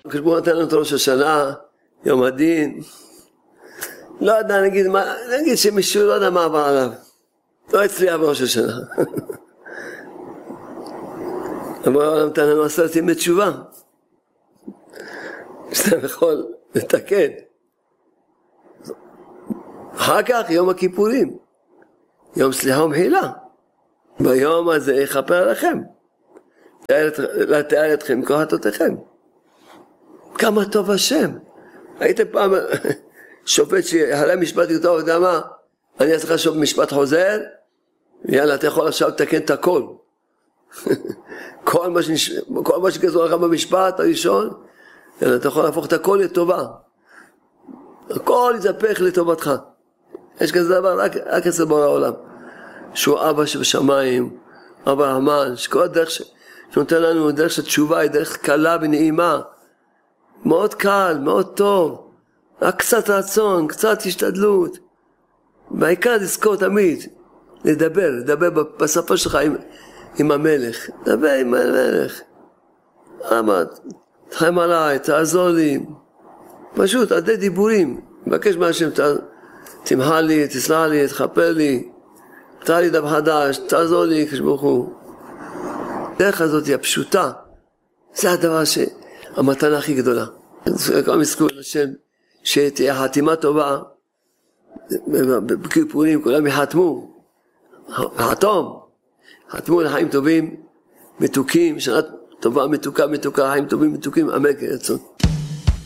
כשבוא נתן לנו את ראש השנה, יום הדין, לא יודע, נגיד שמישהו לא יודע מה עבר עליו, לא הצליח בראש השנה. אבל העולם נתן לנו 10 ימי תשובה, שאתה יכול לתקן. אחר כך יום הכיפורים, יום סליחה ומחילה, ביום הזה יכפר עליכם, לתאר אתכם כוח חטאותיכם. כמה טוב השם. הייתם פעם שופט שהעלה משפט כתוב, אתה יודע מה, אני אעשה לך משפט חוזר, יאללה, אתה יכול עכשיו לתקן את הכל. כל מה שכתוב לך במשפט הראשון, יאללה, אתה יכול להפוך את הכל לטובה. הכל יתהפך לטובתך. יש כזה דבר רק אצל בורא העולם, שהוא אבא שבשמיים, אבא רחמן, שכל הדרך שנותן לנו דרך של תשובה היא דרך קלה ונעימה, מאוד קל, מאוד טוב, רק קצת רצון, קצת השתדלות, בעיקר לזכור תמיד, לדבר בשפה שלך עם המלך, לדבר עם המלך, אבא, תחם עליי, תעזור לי, פשוט עדי דיבורים, מבקש מהשם, תמחה לי, תסלח לי, תכפר לי, תראה לי דבר חדש, תעזור לי, כשברוך הוא. הדרך הזאת היא הפשוטה, זה הדבר המתנה הכי גדולה. כולם יזכו לשם שתהיה חתימה טובה, בכיפורים כולם יחתמו, חתמו לחיים טובים, מתוקים, שנה טובה, מתוקה, חיים טובים, מתוקים, אמן כן רצון.